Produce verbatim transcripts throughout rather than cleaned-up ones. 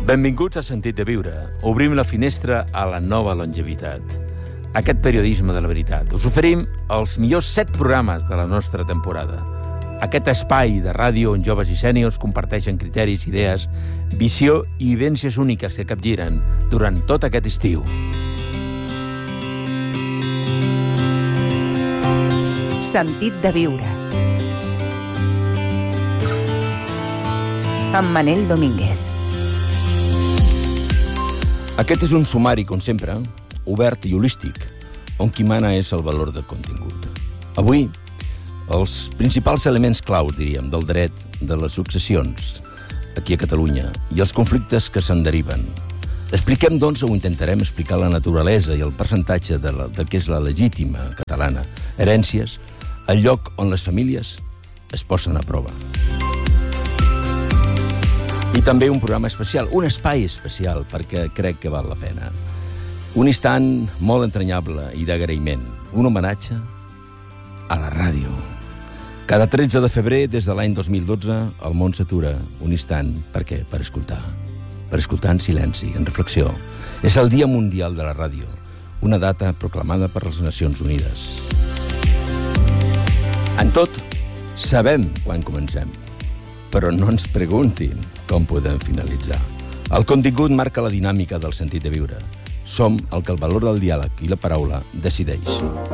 Benvinguts a Sentit de Viure. Obrim la finestra a la nova longevitat. Aquest periodisme de la veritat. Us oferim els millors set programes de la nostra temporada. Aquest espai de ràdio on joves i sèniors comparteixen criteris, idees, visió i vivències úniques que capgiren durant tot aquest estiu. Sentit de Viure. Amb Manel Domínguez. Aquest és un sumari, com sempre, obert i holístic, on qui mana és el valor del contingut. Avui, els principals elements claus, diríem, del dret de les successions aquí a Catalunya i els conflictes que se'n deriven. Expliquem, doncs, o intentarem explicar la naturalesa i el percentatge de, la, de què és la legítima catalana. Herències, el lloc on les famílies es posen a prova. I també un programa especial, un espai especial, perquè crec que val la pena. Un instant molt entranyable i d'agraïment. Un homenatge a la ràdio. Cada tretze de febrer, des de l'any dos mil dotze, el món s'atura un instant. Per què? Per escoltar. Per escoltar en silenci, en reflexió. És el Dia Mundial de la Ràdio, una data proclamada per les Nacions Unides. En tot, sabem quan comencem, però no ens preguntin com podem finalitzar. El contingut marca la dinàmica del sentit de viure. Som el que el valor del diàleg i la paraula decideix.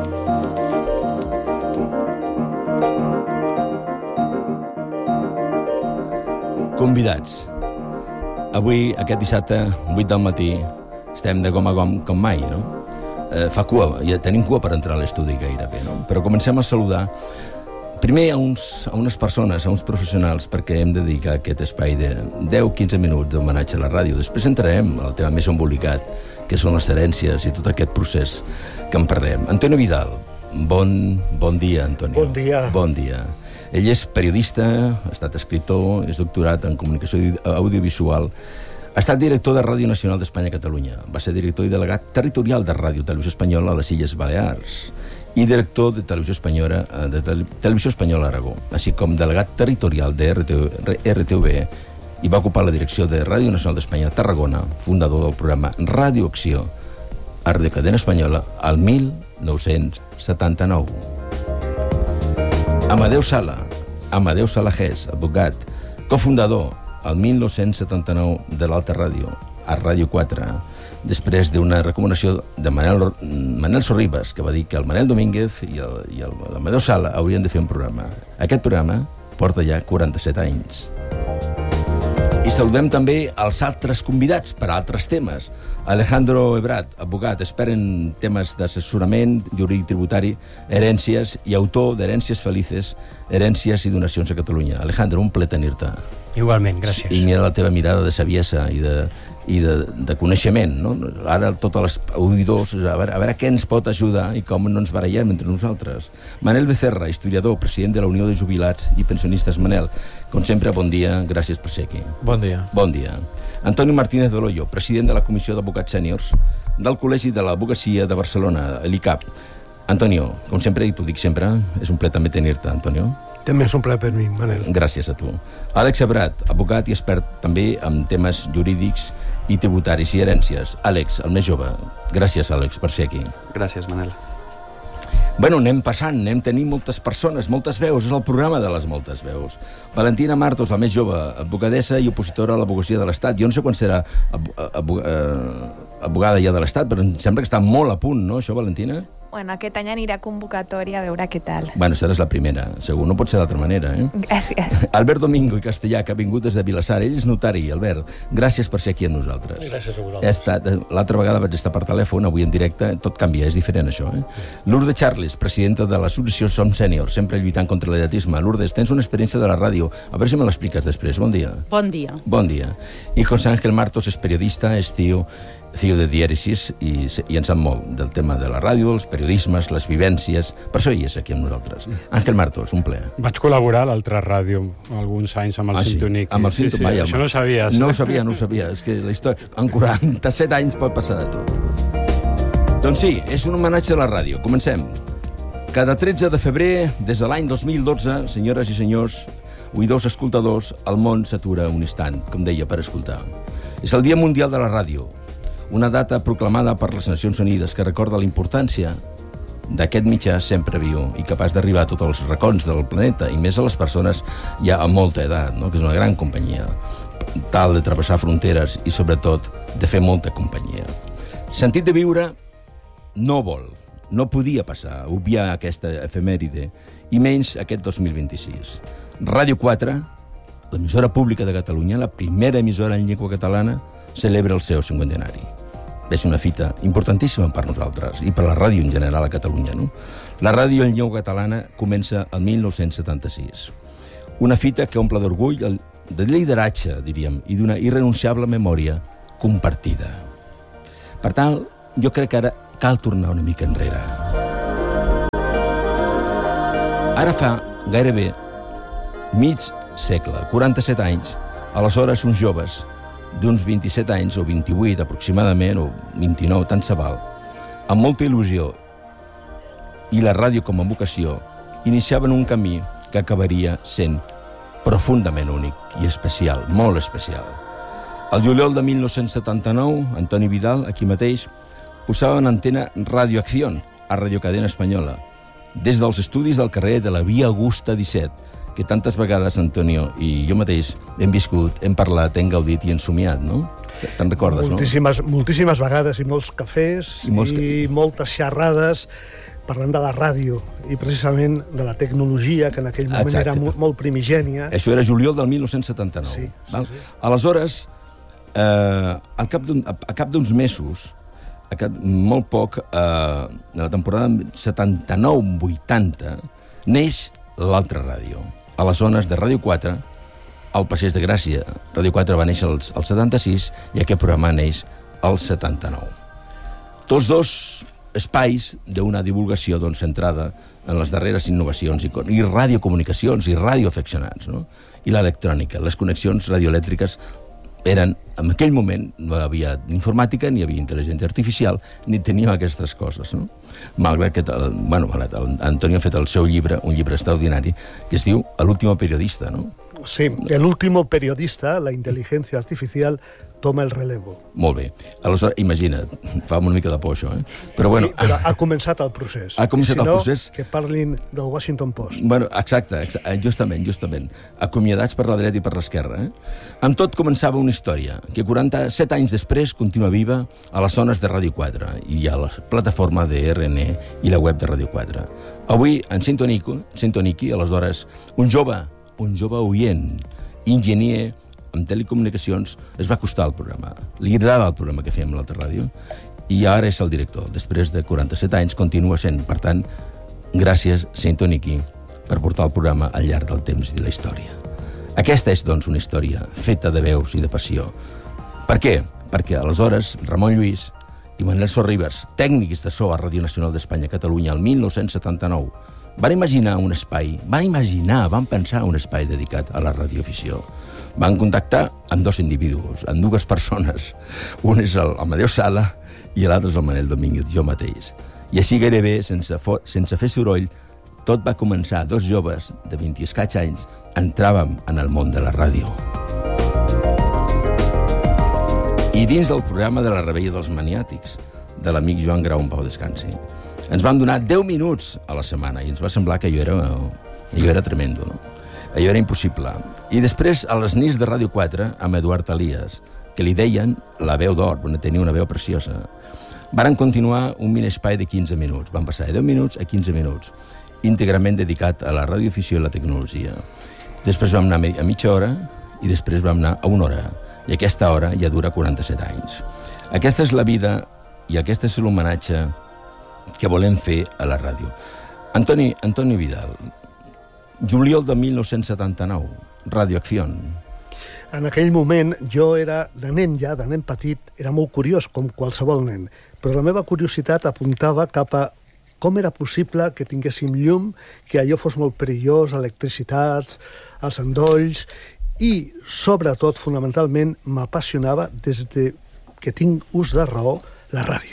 Convidats. Avui, aquest dissabte, vuit del matí, estem de gom a gom com mai, no? Eh, fa cua, ja tenim cua per entrar a l'estudi gairebé, no? Però comencem a saludar primer a, uns, a unes persones, a uns professionals, perquè hem de dedicar aquest espai de deu a quinze minuts d'homenatge a la ràdio. Després entrarem al tema més embolicat, que són les herències i tot aquest procés que en parlem. Antonio Vidal, bon, bon dia, Antonio. Bon dia. Bon dia. Ell és periodista, ha estat escriptor, és doctorat en comunicació audiovisual, ha estat director de Ràdio Nacional d'Espanya a Catalunya, va ser director i delegat territorial de Ràdio Televisió Espanyola a les Illes Balears i director de Televisió Espanyola, de Televisió Espanyola a Aragó, així com delegat territorial de R T V i va ocupar la direcció de Ràdio Nacional d'Espanya a Tarragona, fundador del programa Ràdio Acció a Ràdio Cadena Espanyola al mil nou-cents setanta-nou. Amadeu Sala, Amadeu Salahés, advocat, cofundador al mil nou-cents setanta-nou de l'Alta Ràdio, a Ràdio quatre, després d'una recomanació de Manel, Manel Sorribas, que va dir que el Manel Domínguez i el, i el Amadeu Sala haurien de fer un programa. Aquest programa porta ja quaranta-set anys. I saludem també els altres convidats per a altres temes. Alejandro Ebrat, advocat, expert en temes d'assessorament jurídic tributari, herències i autor d'Herències Felices, herències i donacions a Catalunya. Alejandro, un plaer tenir-te. Igualment, gràcies. I mira la teva mirada de saviesa i de, i de, de coneixement, no? Ara tots els auditors, a veure, a veure què ens pot ajudar i com no ens barallem entre nosaltres. Manel Becerra, historiador, president de la Unió de Jubilats i Pensionistes. Manel, com sempre, bon dia, gràcies per ser aquí. Bon dia. Bon dia. Antonio Martínez Doloyo, president de la Comissió d'Advocats Sèniors del Col·legi de l'Advocacia de Barcelona, l'I C A P. Antonio, com sempre, i t'ho dic sempre, és un plaer també tenir-te, Antonio. També és un plaer per mi, Manel. Gràcies a tu. Àlex Ebrat, advocat i expert també en temes jurídics i tributaris i herències. Àlex, el més jove. Gràcies, Àlex, per ser aquí. Gràcies, Manel. Bueno, anem passant, anem tenint moltes persones, moltes veus, és el programa de les moltes veus. Valentina Martos, la més jove, advocadessa i opositora a l'advocacia de l'Estat. Jo no sé quan serà advocada ja de l'Estat, però em sembla que està molt a punt, no, això, Valentina? Bueno, aquest any anirà a convocatòria a veure què tal. Bueno, seràs la primera, segur. No pot ser d'altra manera, eh? Gràcies. Albert Domingo i Castellà, que ha vingut des de Vilassar. Ell és notari, Albert. Gràcies per ser aquí amb nosaltres. Gràcies a vosaltres. L'altra vegada vaig estar per telèfon, avui en directe. Tot canvia, és diferent, això, eh? Lourdes Charles, presidenta de l'associació Som Sèniors, sempre lluitant contra l'edatisme. Lourdes, tens una experiència de la ràdio. A veure si me l'expliques després. Bon dia. Bon dia. Bon dia. I José Ángel Martos és periodista, és tio... C E O de Dièresis i, i en sap molt del tema de la ràdio, els periodismes, les vivències. Per això hi és aquí amb nosaltres. Àngel Martos, un plaer. Vaig col·laborar a l'altra ràdio alguns anys amb el ah, sí? Sintonic. Amb el sí, Sintonic. sí, això no ho sabies. No ho sabia, no ho sabia. És que la història... En quaranta-set anys pot passar de tot. Doncs sí, és un homenatge a la ràdio. Comencem. Cada tretze de febrer, des de l'any dos mil dotze, senyores i senyors, oïdors escoltadors, el món s'atura un instant, com deia, per escoltar. És el Dia Mundial de la Ràdio, una data proclamada per les Nacions Unides que recorda la importància d'aquest mitjà sempre viu i capaç d'arribar a tots els racons del planeta, i més a les persones ja a molta edat, no? Que és una gran companyia, tal de travessar fronteres i, sobretot, de fer molta companyia. Sentit de Viure no vol, no podia passar, obviar aquesta efemèride, i menys aquest dos mil vint-i-sis. Ràdio quatre, l'emissora pública de Catalunya, la primera emissora en llengua catalana, celebra el seu cinquantenari. És una fita importantíssima per nosaltres i per la ràdio en general a Catalunya, no? La ràdio en llengua catalana comença el mil nou-cents setanta-sis. Una fita que omple d'orgull, de lideratge, diríem, i d'una irrenunciable memòria compartida. Per tant, jo crec que ara cal tornar una mica enrere. Ara fa gairebé mig segle, quaranta-set anys, aleshores uns joves d'uns vint-i-set anys, o vint-i-vuit aproximadament, o vint-i-nou, tant se val, amb molta il·lusió i la ràdio com a vocació, iniciaven un camí que acabaria sent profundament únic i especial, molt especial. El juliol de mil nou-cents setanta-nou, Antoni Vidal, aquí mateix, posava en antena Radio Acción, a Radio Cadena Espanyola, des dels estudis del carrer de la Via Augusta disset, que tantes vegades, Antonio, i jo mateix hem viscut, hem parlat, hem gaudit i hem somiat, no? Te'n recordes, moltíssimes, no? Moltíssimes vegades, i molts cafès, i, molts... i moltes xerrades, parlant de la ràdio, i precisament de la tecnologia, que en aquell moment Exacte. Era molt, molt primigènia. Això era juliol del mil nou-cents setanta-nou. Sí, sí, val? sí. Aleshores, eh, al cap d'un, a cap d'uns mesos, a cap, molt poc, eh, de la temporada setanta-nou vuitanta, neix l'altra ràdio. A les zones de Ràdio quatre, al Passeig de Gràcia. Ràdio quatre va néixer al setanta-sis i aquest programa neix al setanta-nou. Tots dos espais d'una divulgació doncs, centrada en les darreres innovacions i, i radiocomunicacions i radioafeccionats, no? I l'electrònica. Les connexions radioelèctriques eren, en aquell moment, no hi havia ni informàtica, ni hi havia intel·ligència artificial, ni teníem aquestes coses, no? Malgrat que, bueno, Antonio ha fet el seu llibre, un llibre extraordinari, que es diu El último periodista, no? Sí, El último periodista, la inteligencia artificial toma el relevo. Molt bé. Aleshores, imagina't, fa una mica de por això, eh? Però, bueno, sí, però ha començat el procés. Ha començat si no, el procés. Que parlin del Washington Post. Bueno, exacte, exacte, justament, justament. Acomiadats per la dreta i per l'esquerra, eh? Amb tot començava una història que quaranta-set anys després continua viva a les zones de Ràdio quatre i a la plataforma de R N E i la web de Ràdio quatre. Avui, en Sintonico, Sintoniqui, aleshores, un jove, un jove oient, enginyer, amb telecomunicacions, es va costar el programa. Li agradava el programa que fèiem a l'altra ràdio i ara és el director. Després de quaranta-set anys continua sent. Per tant, gràcies, Sintoniqui, per portar el programa al llarg del temps i de la història. Aquesta és, doncs, una història feta de veus i de passió. Per què? Perquè aleshores Ramon Lluís i Manel Sorribas, tècnics de so a Ràdio Nacional d'Espanya a Catalunya el mil nou-cents setanta-nou, van imaginar un espai, van imaginar, van pensar un espai dedicat a la radioafició. Van contactar amb dos individus, amb dues persones. Un és el Amadeu Sala i l'altre és el Manel Domínguez, jo mateix. I així gairebé, sense, fo- sense fer soroll, tot va començar. Dos joves de vint i escaig anys entràvem en el món de la ràdio. I dins del programa de la Rebella dels Maniàtics, de l'amic Joan Grau, en pau descansi, ens van donar deu minuts a la setmana i ens va semblar que allò era, allò era tremendo, no? Allò era impossible. I després, a les nits de Ràdio quatre, amb Eduard Elias, que li deien la veu d'or, tenia una veu preciosa. Varen continuar un mini-espai de quinze minuts. Van passar de deu minuts a quinze minuts, íntegrament dedicat a la radioafició i la tecnologia. Després vam anar a mitja hora i després vam anar a una hora. I aquesta hora ja dura quaranta-set anys. Aquesta és la vida i aquest és l'homenatge que volem fer a la ràdio. Antoni, Antoni Vidal, juliol de mil nou-cents setanta-nou, Ràdio Acción. En aquell moment jo era, de nen ja, de nen petit, era molt curiós, com qualsevol nen, però la meva curiositat apuntava cap a com era possible que tinguéssim llum, que allò fos molt perillós, electricitats, els endolls, i, sobretot, fonamentalment, m'apassionava, des de que tinc ús de raó, la ràdio.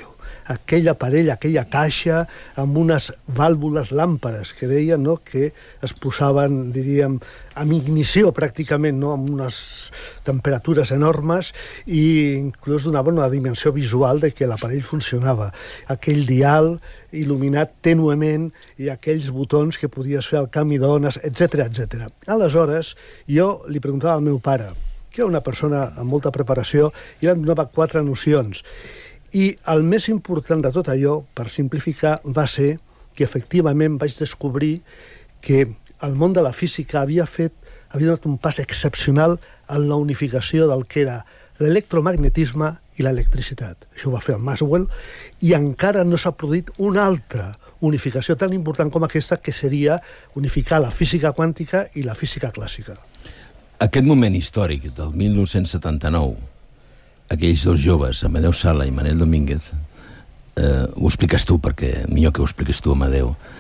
aquell aparell, aquella caixa, amb unes vàlvules làmperes que deien, no?, que es posaven, diríem, amb ignició pràcticament, no?, amb unes temperatures enormes, i inclús donaven una dimensió visual de que l'aparell funcionava. Aquell dial il·luminat tènuement i aquells botons que podies fer al canvi d'ones, etcètera, etcètera. Aleshores, jo li preguntava al meu pare, que era una persona amb molta preparació, i em donava quatre nocions. I el més important de tot allò, per simplificar, va ser que efectivament vaig descobrir que el món de la física havia fet, havia donat un pas excepcional en la unificació del que era l'electromagnetisme i l'electricitat. Això ho va fer el Maxwell, i encara no s'ha produït una altra unificació tan important com aquesta, que seria unificar la física quàntica i la física clàssica. Aquest moment històric del mil nou-cents setanta-nou, aquells dos joves, Amadeu Sala i Manel Domínguez, eh, ho expliques tu, perquè millor que ho expliques tu, Amadeu,